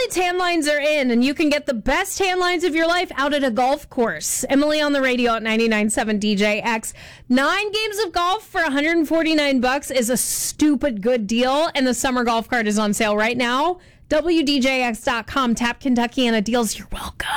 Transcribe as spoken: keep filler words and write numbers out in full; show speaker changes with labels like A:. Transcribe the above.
A: tan lines are in, and you can get the best tan lines of your life out at a golf course. Emily on the radio at ninety-nine point seven D J X. Nine games of golf for one hundred forty-nine bucks is a stupid good deal, and the summer golf cart is on sale right now. W D J X dot com. Tap Kentuckiana deals. You're welcome.